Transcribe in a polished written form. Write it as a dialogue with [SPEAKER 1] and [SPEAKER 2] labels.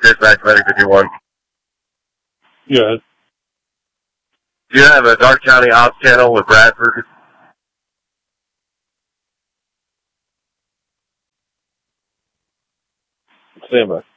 [SPEAKER 1] dispatch medic if you want.
[SPEAKER 2] Yeah.
[SPEAKER 1] Do you have a Dark County Ops channel with Bradford?
[SPEAKER 2] Stand by.